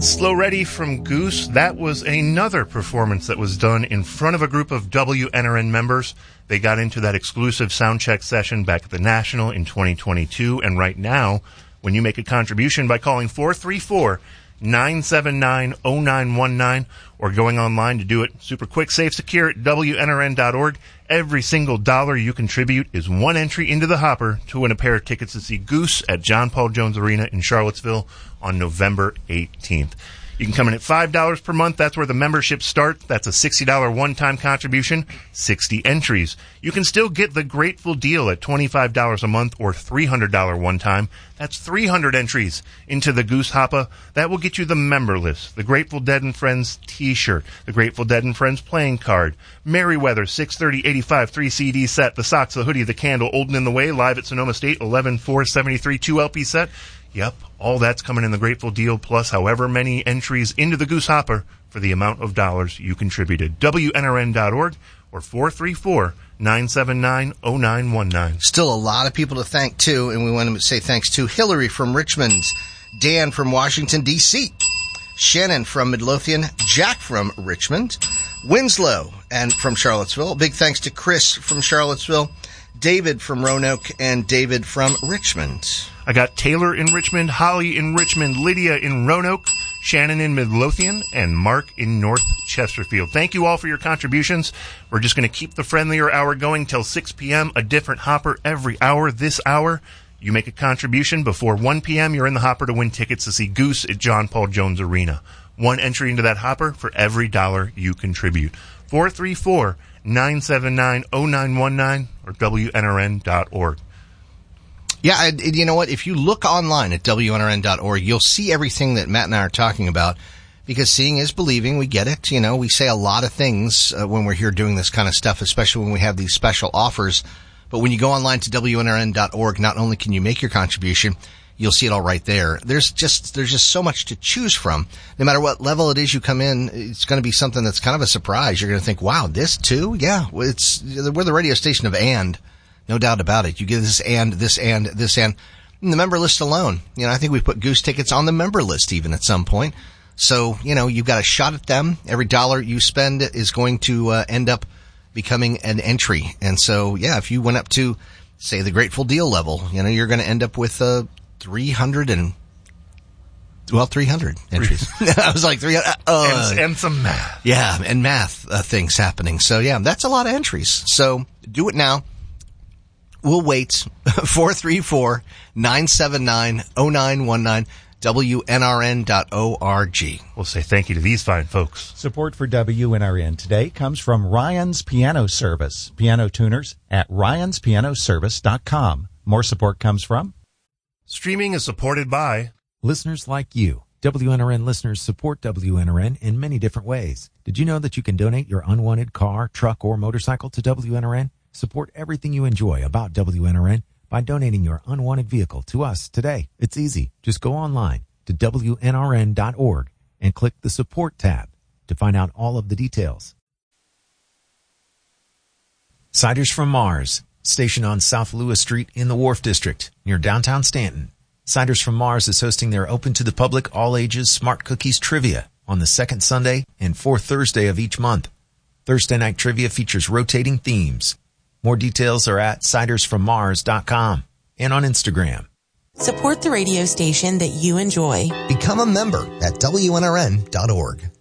Slow Ready from Goose. That was another performance that was done in front of a group of WNRN members. They got into that exclusive soundcheck session back at the National in 2022. And right now, when you make a contribution by calling 434-979-0919 or going online to do it super quick, safe, secure at WNRN.org, every single dollar you contribute is one entry into the hopper to win a pair of tickets to see Goose at John Paul Jones Arena in Charlottesville on November 18th. You can come in at $5 per month. That's where the memberships start. That's a $60 one-time contribution, 60 entries. You can still get the Grateful Deal at $25 a month or $300 one-time. That's 300 entries into the Goose Hoppa. That will get you the member list, the Grateful Dead and Friends t-shirt, the Grateful Dead and Friends playing card, Merryweather 630-85 3-CD set, the socks, the hoodie, the candle, Olden in the Way, live at Sonoma State, 11-4-73 2-LP set. Yep, all that's coming in the Grateful Deal, plus however many entries into the Goose Hopper for the amount of dollars you contributed. WNRN.org or 434-979-0919. Still a lot of people to thank, too, and we want to say thanks to Hillary from Richmond, Dan from Washington, D.C., Shannon from Midlothian, Jack from Richmond, Winslow and from Charlottesville. Big thanks to Chris from Charlottesville, David from Roanoke, and David from Richmond. I got Taylor in Richmond, Holly in Richmond, Lydia in Roanoke, Shannon in Midlothian, and Mark in North Chesterfield. Thank you all for your contributions. We're just going to keep the friendlier hour going till 6 p.m., a different hopper every hour. This hour, you make a contribution. Before 1 p.m., you're in the hopper to win tickets to see Goose at John Paul Jones Arena. One entry into that hopper for every dollar you contribute. 434-979-0919 or WNRN.org. Yeah, you know what? If you look online at WNRN.org, you'll see everything that Matt and I are talking about, because seeing is believing. We get it. You know, we say a lot of things when we're here doing this kind of stuff, especially when we have these special offers. But when you go online to WNRN.org, not only can you make your contribution, you'll see it all right there. There's just so much to choose from. No matter what level it is you come in, it's going to be something that's kind of a surprise. You're going to think, wow, this too? Yeah, we're the radio station of and. No doubt about it. You get this and, this and, this and. And the member list alone. You know, I think we put Goose tickets on the member list even at some point. So, you know, you've got a shot at them. Every dollar you spend is going to end up becoming an entry. And so, yeah, if you went up to, say, the Grateful Deal level, you know, you're going to end up with 300 entries. I was like 300. And some math. Yeah, and math things happening. So, yeah, that's a lot of entries. So do it now. We'll wait. 434-979-0919, WNRN.org. We'll say thank you to these fine folks. Support for WNRN today comes from Ryan's Piano Service. Piano tuners at ryanspianoservice.com. More support comes from Streaming is supported by listeners like you. WNRN listeners support WNRN in many different ways. Did you know that you can donate your unwanted car, truck, or motorcycle to WNRN? Support everything you enjoy about WNRN by donating your unwanted vehicle to us today. It's easy. Just go online to WNRN.org and click the Support tab to find out all of the details. Ciders from Mars, stationed on South Lewis Street in the Wharf District near downtown Stanton. Ciders from Mars is hosting their open-to-the-public all-ages Smart Cookies Trivia on the second Sunday and fourth Thursday of each month. Thursday night trivia features rotating themes. More details are at cidersfrommars.com and on Instagram. Support the radio station that you enjoy. Become a member at WNRN.org.